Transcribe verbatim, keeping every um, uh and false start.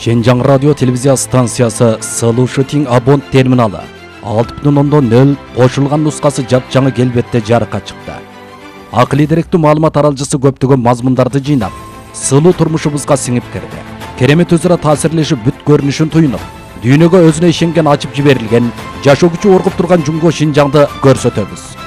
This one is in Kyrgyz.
Шенжаң радио телевизия станциясы Сылу Шытин абонт терминалы алты бүтүн ондон нөл кошулган нускасы жапжаңы келбетте жарыкка чыкты. Акылий деректүү маалымат аралжысы көптөгөн мазмундарды жыйнап, сылуу турмушубузга сиңип кирди. Керемет өзара таасирлешип бүт көрүнүшүн туюнуп, дүйнөгө өзүнө ишенген ачып жиберилген, жашоо күчү оргуп турган Жумго Шинжаңды көрсөтөбүз.